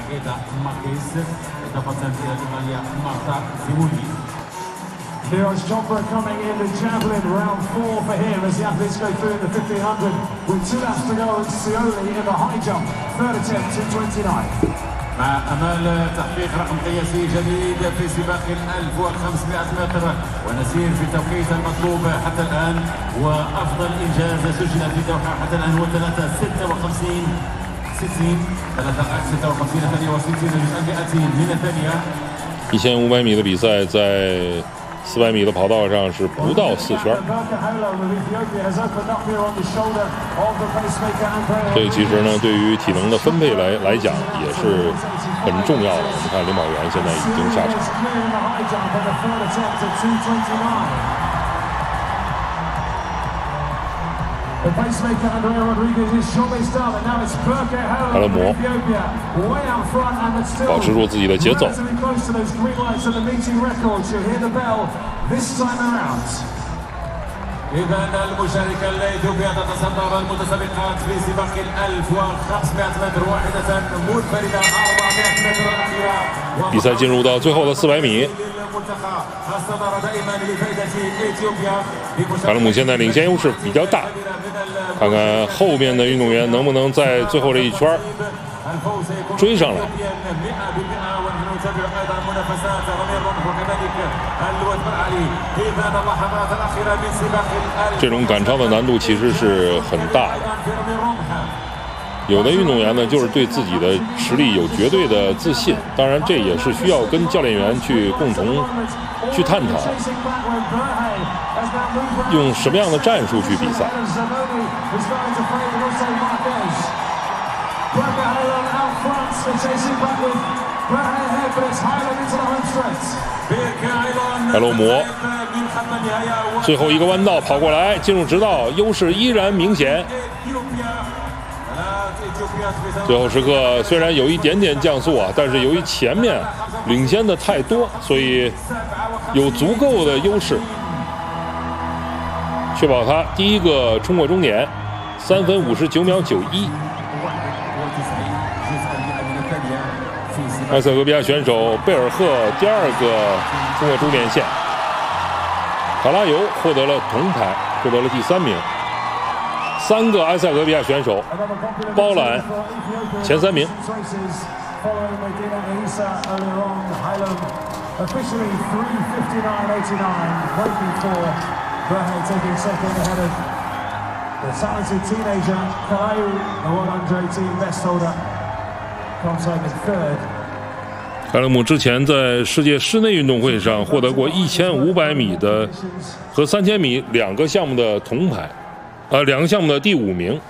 Here's Chopra coming in the javelin, round 4 for him as the athletes go through in the 1500 with 2 laps to go. And Scioli in the high jump, third attempt in 29. مع امال تحقيق رقم قياسي جديد في سباق 1500 متر ونسير في التوقيت المطلوب حتى الان، وافضل انجاز سجل في دوحه حتى الان هو 3:56 58 من الثانيه. 1500米的比赛在400米的跑道上是不到4圈，这其实呢，对于体能的分配来讲也是很重要的。我们看领跑员现在已经下场。海勒姆保持住自己的节奏。 إذا المشاركة الإثيوبية تتصدر المتسابقات في سباق 1500 متر واحدة منفردة 400 متر الأخيرة. 比赛进入到最后的400米，海勒姆现在领先优势比较大，看看后面的运动员能不能在最后这一圈追上来。这种赶超的难度其实是很大的。有的运动员呢，就是对自己的实力有绝对的自信，当然这也是需要跟教练员去共同去探讨，用什么样的战术去比赛。海洛姆最后一个弯道跑过来，进入直道，优势依然明显。最后时刻虽然有一点点降速啊，但是由于前面领先的太多，所以有足够的优势，确保他第一个冲过终点，3分59秒91。埃塞俄比亚选手贝尔赫第二个冲过终点线，卡拉尤获得了铜牌，获得了第3名。3个埃塞俄比亚选手包揽前3名。海勒姆之前在世界室内运动会上获得过1500米的和3000米2个项目的铜牌，2个项目的第5名。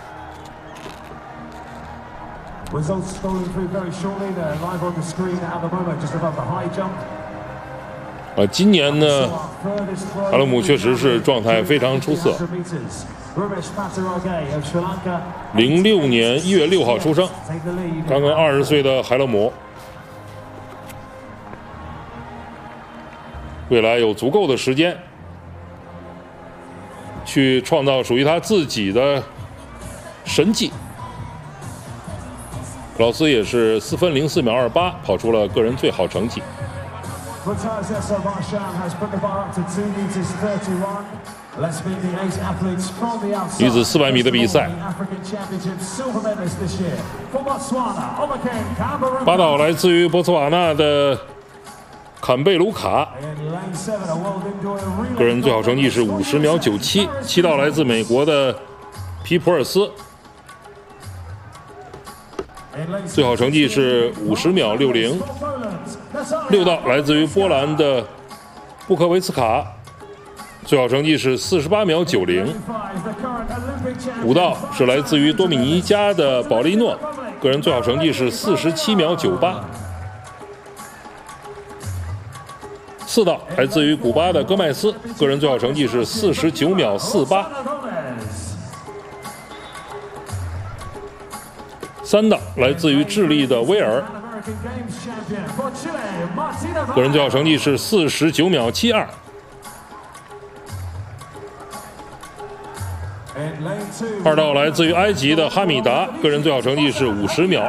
今年呢，海勒姆确实是状态非常出色。06年1月6号出生，刚刚20岁的海勒姆，未来有足够的时间去创造属于他自己的神迹。老斯也是4分04秒28跑出了个人最好成绩。女子400米的比赛8道来自于博茨瓦纳的坎贝卢卡，个人最好成绩是50秒97。7道来自美国的皮普尔斯，最好成绩是50秒60。6道来自于波兰的布科维茨卡，最好成绩是48秒90。5道是来自于多米尼加的保利诺，个人最好成绩是47秒98。4道来自于古巴的戈麦斯，个人最好成绩是49秒48。3道来自于智利的威尔，个人最好成绩是49秒72。2道来自于埃及的哈米达，个人最好成绩是50秒